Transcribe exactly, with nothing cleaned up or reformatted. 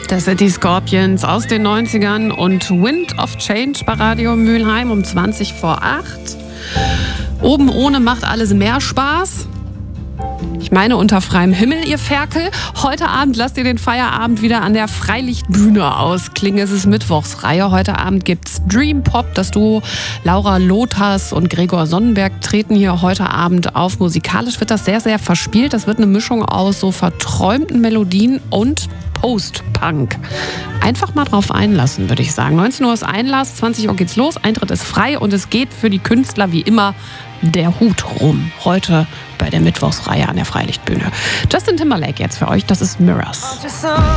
Das sind die Scorpions aus den neunzigern und Wind of Change bei Radio Mülheim um zwanzig vor acht. Oben ohne macht alles mehr Spaß. Ich meine unter freiem Himmel, ihr Ferkel. Heute Abend lasst ihr den Feierabend wieder an der Freilichtbühne ausklingen. Es ist Mittwochsreihe. Heute Abend gibt's Dream Pop. Das Duo Laura Lothars und Gregor Sonnenberg treten hier heute Abend auf. Musikalisch wird das sehr, sehr verspielt. Das wird eine Mischung aus so verträumten Melodien und Post-Punk. Einfach mal drauf einlassen, würde ich sagen. neunzehn Uhr ist Einlass, zwanzig Uhr geht's los. Eintritt ist frei und es geht für die Künstler wie immer der Hut rum. Heute bei der Mittwochsreihe an der Freilichtbühne. Justin Timberlake jetzt für euch, das ist Mirrors.